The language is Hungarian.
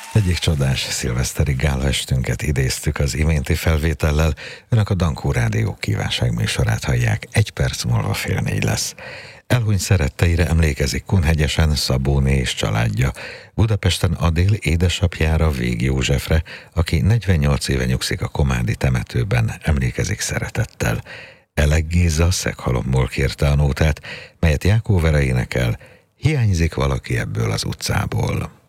Egyik csodás szilveszteri gálaestünket idéztük az iménti felvétellel. Önök a Dankó Rádió kívánságműsorát hallják. 1 perc múlva 3:30 lesz. Elhunyt szeretteire emlékezik Kunhegyesen Szabóné és családja. Budapesten Adél édesapjára, Vég Józsefre, aki 48 éve nyugszik a Komádi temetőben, emlékezik szeretettel. Elek Géza Szeghalomból kérte a nótát, melyet Jákó Vera énekel. Hiányzik valaki ebből az utcából.